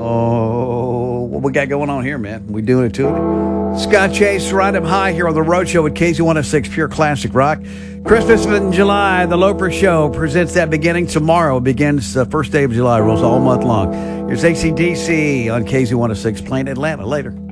Oh, what we got going on here, man? We doing it to it. Scott Chase right up high here on the Road Show with KZ106 Pure Classic Rock. Christmas in July, the Loper Show presents that beginning tomorrow. It begins the first day of July, rolls all month long. Here's AC/DC on KZ106 playing Atlanta later.